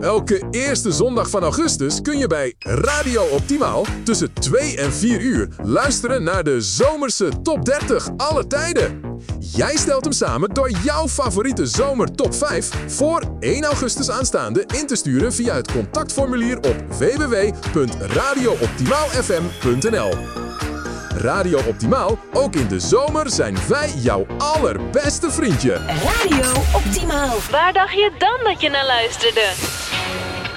Elke eerste zondag van augustus kun je bij Radio Optimaal tussen 2 en 4 uur luisteren naar de zomerse top 30 alle tijden. Jij stelt hem samen door jouw favoriete zomer top 5 voor 1 augustus aanstaande in te sturen via het contactformulier op www.radiooptimaalfm.nl. Radio Optimaal, ook in de zomer zijn wij jouw allerbeste vriendje. Radio Optimaal. Waar dacht je dan dat je naar luisterde?